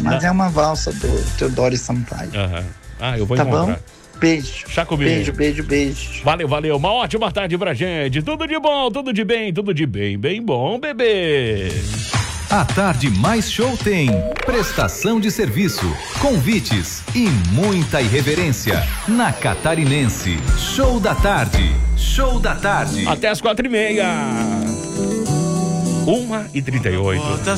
mas é uma valsa do Teodoro Sampaio. Eu vou tá encontrar. Bom? Beijo. Chá comigo. Beijo. Valeu. Uma ótima tarde pra gente. Tudo de bom, tudo de bem, tudo de bem bom, bebê. A Tarde Mais Show tem prestação de serviço, convites e muita irreverência na Catarinense. Show da Tarde. Até às 4h30. 1h38.